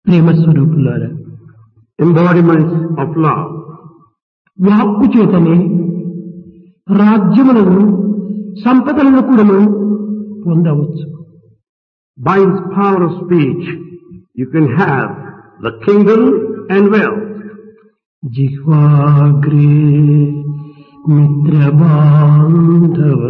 ప్రేమ స్వరూపులారా, embodiments of love. వాక్కు చేతనే రాజ్యములను సంపదలను కూడాను పొందవచ్చు. By its power of speech, you can have the kingdom and wealth. జిహ్వాగ్రే మిత్రబాంధవ.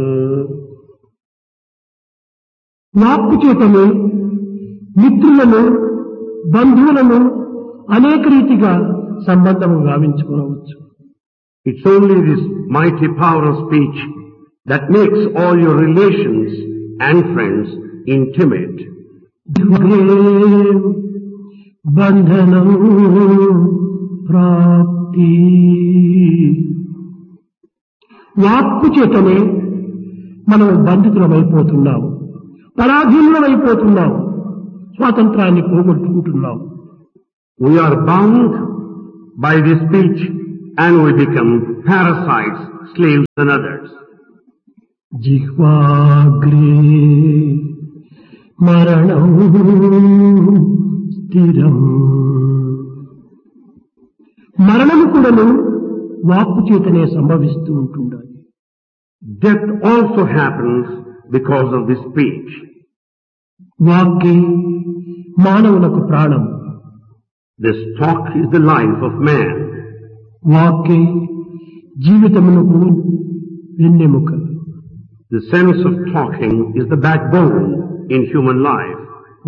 వాక్కు చేతనే మిత్రులను బంధువులను అనేక రీతిగా సంబంధము గావించుకోవచ్చు. It's only this mighty power of speech that makes all your relations and friends intimate. బంధనం ప్రాప్తి. వాక్కు చేతనే మనం బంధితులమైపోతున్నాము, పరాధీనులమైపోతున్నాము, స్వాతంత్రాన్ని పోగొట్టుకుంటున్నాము. We are bound by this speech and we become parasites, slaves and others. జిహ్వాగ్రే మరణం స్థిరం. మరణము కూడాను వాక్కు చేతనే సంభవిస్తూ ఉంటుండాలి. Death also happens because of this speech. వాక్కే మానవులకు ప్రాణం. This talk is the life of man. వాక్కే జీవితమునకు వెన్నెముక. The sense of talking is the backbone in human life.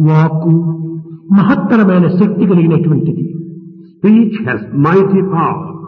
వాక్కు మహత్తరమైన శక్తి కలిగినటువంటిది. Speech has mighty power.